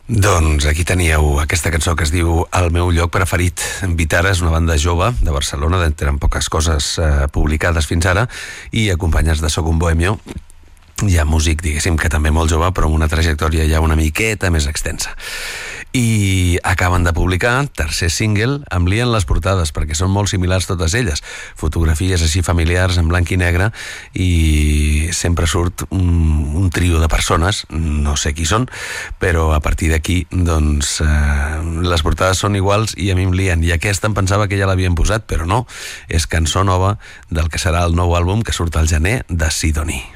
Doncs aquí teníeu aquesta cançó que es diu El meu lloc preferit. Vitara és una banda jove de Barcelona, tenen poques coses publicades fins ara, i acompanyats de Soc un Bohemio, hi ha músic, diguéssim, que també molt jove, però amb una trajectòria ja una miqueta més extensa. I acaben de publicar tercer single, em lien les portades perquè són molt similars totes elles, fotografies així familiars en blanc i negre, i sempre surt un trio de persones, no sé qui són, però a partir d'aquí doncs les portades són iguals i a mi em lien, i aquesta em pensava que ja l'havien posat, però no, és cançó nova del que serà el nou àlbum que surt al gener de Sidoní.